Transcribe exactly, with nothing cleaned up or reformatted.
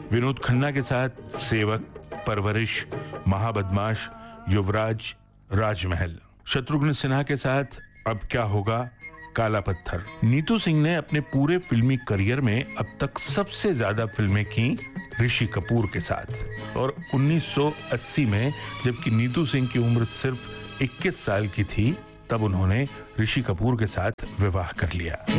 विनोद खन्ना के साथ सेवक, परवरिश, महाबदमाश, युवराज, राजमहल। शत्रुघ्न सिन्हा के साथ अब क्या होगा, काला पत्थर। नीतू सिंह ने अपने पूरे फिल्मी करियर में अब तक सबसे ज्यादा फिल्में की ऋषि कपूर के साथ, और उन्नीस सौ अस्सी में जबकि नीतू सिंह की उम्र सिर्फ इक्कीस साल की थी, तब उन्होंने ऋषि कपूर के साथ विवाह कर लिया।